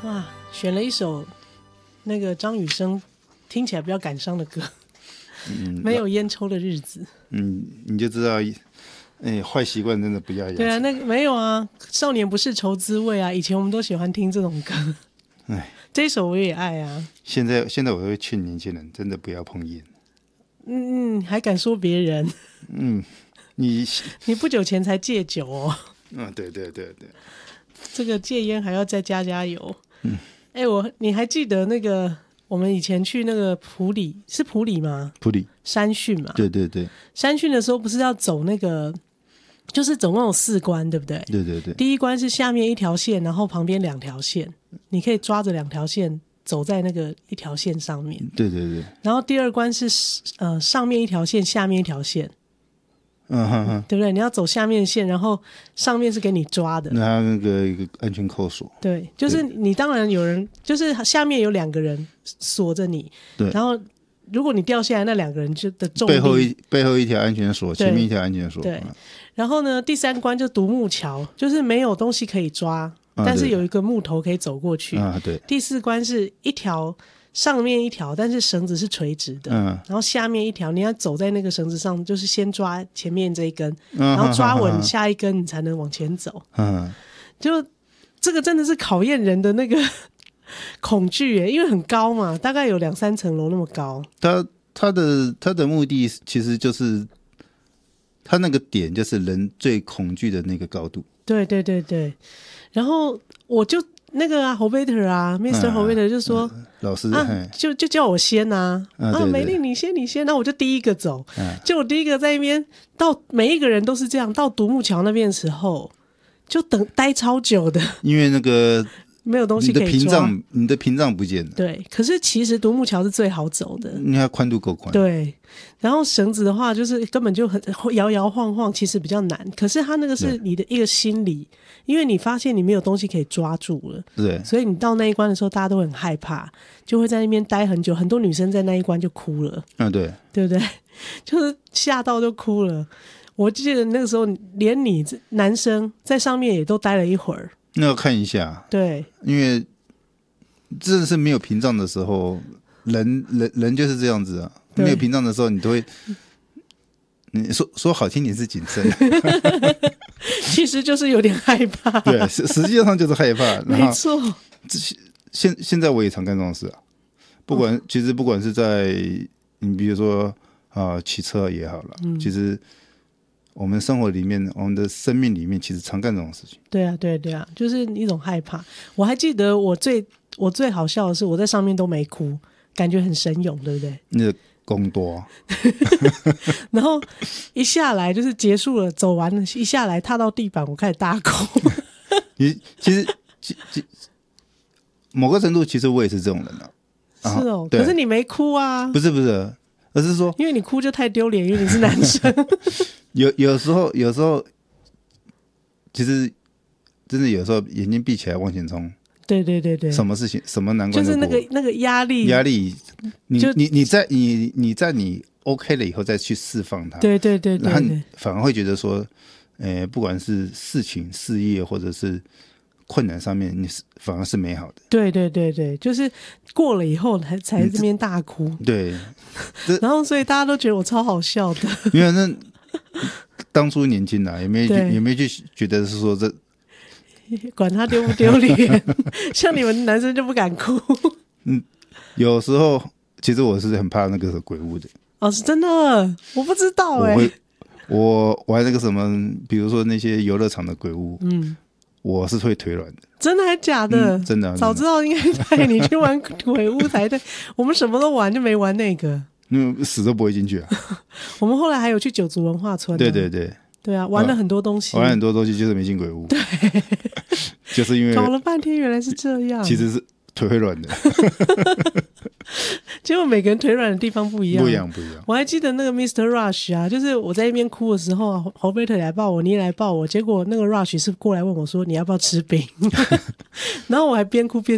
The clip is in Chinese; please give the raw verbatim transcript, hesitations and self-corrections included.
哇，选了一首那个张雨生听起来比较感伤的歌，嗯，没有烟抽的日子。 嗯，你就知道，哎，坏习惯真的不要养。 对啊，那个没有啊，少年不是愁滋味啊，以前我们都喜欢听这种歌。哎，这一首我也爱啊。 现在现在我会劝年轻人，真的不要碰烟。 嗯嗯，还敢说别人？ 嗯，你你不久前才戒酒哦。 嗯，对对对对。 这个戒烟还要再加加油。 嗯， 哎，我你还记得那个我们以前去那个埔里，是埔里吗？ 埔里山训嘛。 对对对。 山训的时候不是要走那个，就是总共有四关，对不对？ 对对对。 第一关是下面一条线，然后旁边两条线，你可以抓着两条线走在那个一条线上面。 对对对。 然后第二关是呃上面一条线，下面一条线。 嗯哼哼， 对不对？你要走下面线，然后上面是给你抓的。 那他那个一个安全扣锁。 对，就是你当然有人，就是下面有两个人锁着你。 对。 然后如果你掉下来，那两个人就的重力。 背后一背后一条安全锁，前面一条安全锁。 对。然后呢，第三关就独木桥，就是没有东西可以抓，啊、但是有一个木头可以走过去。 啊，对。 第四关是一条。上面一条，但是绳子是垂直的，嗯，然后下面一条，你要走在那个绳子上，就是先抓前面这一根，嗯、然后抓稳下一根，你才能往前走。嗯，就这个真的是考验人的那个恐惧耶，因为很高嘛，大概有两三层楼那么高。 他他的他的目的其实就是他那个点，就是人最恐惧的那个高度。 对对对对，然后我就。那个啊 ，Hovater 啊 ，Mister Hovater 就说、 嗯、老师啊，就就叫我先啊，啊，啊美丽你先你先，那我就第一个走，嗯、就我第一个在那边，到每一个人都是这样，到独木桥那边的时候，就等待超久的， 因为那个没有东西可以抓， 你的屏障，你的屏障不见了。 对，可是其实独木桥是最好走的， 因为它宽度够宽。 对，然后绳子的话，就是根本就很摇摇晃晃，其实比较难。可是它那个是你的一个心理。因为你发现你没有东西可以抓住了， 对， 所以你到那一关的时候，大家都很害怕，就会在那边待很久。很多女生在那一关就哭了， 嗯，对， 对不对？就是吓到就哭了。我记得那个时候，连你男生在上面也都待了一会儿。 那要看一下， 对， 因为真的是没有屏障的时候，人人人就是这样子啊。没有屏障的时候，你都会。你说说好听点是谨慎， 其实就是有点害怕。 对，实实际上就是害怕。 没错。 现现在我也常干这种事啊，不管、哦、其实不管是在你比如说啊骑、呃、车也好了、嗯，其实我们生活里面，我们的生命里面，其实常干这种事情。 对啊，对啊对啊，就是一种害怕。我还记得我最我最好笑的是，我在上面都没哭，感觉很神勇，对不对？ 那个公多， 然后一下来就是结束了，走完了，一下来踏到地板，我开始大哭。 其其实其其某个程度，其实我也是这种人啊。 是哦，可是你没哭啊？ 不是不是，而是说， 因为你哭就太丢脸，因为你是男生。 有有时候，有时候，其实真的有时候眼睛闭起来往前冲。 对对对对， 什么事情什么难关就是那个那个压力， 压力，你你你在你你在你 OK 了以后再去释放它， 对对对 对, 对， 然后你反而会觉得说，呃，不管是事情、事业或者是困难上面，你反而是美好的。 对对对对，就是过了以后才才这边大哭， 对， 然后所以大家都觉得我超好笑的， 因为那当初年轻啊，也没也没去觉得是说这。 管他丢不丢脸，像你们男生就不敢哭。 嗯，有时候其实我是很怕那个鬼屋的。 哦，是真的，我不知道哎、欸。 我我还那个什么，比如说那些游乐场的鬼屋，嗯，我是会腿软的。 真的还假的？ 嗯、真的、啊， 早知道应该带你去玩鬼屋才对。我们什么都玩，就没玩那个。 嗯，死都不会进去啊。 我们后来还有去九族文化村、啊。 对对对。 对啊，玩了很多东西， 玩了很多东西，就是没进鬼屋。 对， 就是因为搞了半天，原来是这样。 其实是腿会软的， 结果每个人腿软的地方不一样， 不一样，不一样。 我还记得那个 Mister Rush 啊，就是我在一边哭的时候啊，侯贝特来抱我，你也来抱我，结果那个 Rush 是过来问我说你要不要吃饼，然后我还边哭边